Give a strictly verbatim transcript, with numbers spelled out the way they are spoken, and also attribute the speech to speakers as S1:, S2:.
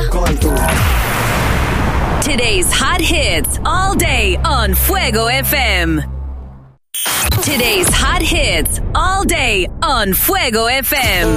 S1: con altura.
S2: Today's hot hits all day on Fuego F M. Today's hot hits all day on Fuego F M.